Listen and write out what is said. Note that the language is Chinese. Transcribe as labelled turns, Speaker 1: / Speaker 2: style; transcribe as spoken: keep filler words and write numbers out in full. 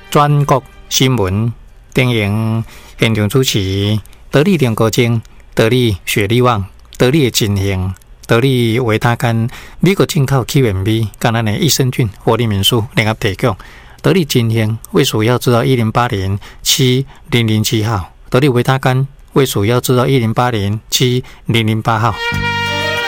Speaker 1: 全国新闻电影现场主持，得力中国精，得力雪力旺，得力的进行，得力维他干，美国进口 Q M B， 跟咱的益生菌活力民宿联合提供。得力进行为属要知道一零八零七零零七号，得力维他干为属要知道一零八零七零零八号。